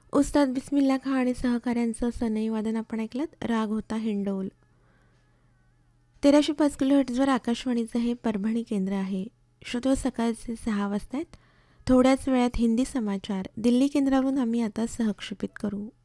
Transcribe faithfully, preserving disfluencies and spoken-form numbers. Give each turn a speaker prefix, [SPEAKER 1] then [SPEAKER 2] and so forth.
[SPEAKER 1] उस्ताद बिस्मिल्ला खां आणि सहकाऱ्यांचं सनई वादन आपण ऐकलत. राग होता हिंडोल. तेराशे पाच किलो हर्ट्झवर आकाशवाणीचं हे परभणी केंद्र आहे. श्रोते, सकाळचे सहा वाजता आहेत. थोड्याच वेळात हिंदी समाचार दिल्ली केंद्रावरून आम्ही आता सहक्षेपित करू.